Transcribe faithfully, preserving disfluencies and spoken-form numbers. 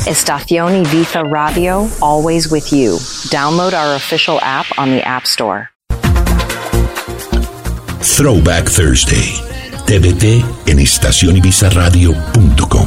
Estación Ibiza Radio, always with you. Download our official app on the App Store. Throwback Thursday. T V T en estación ibiza radio punto com.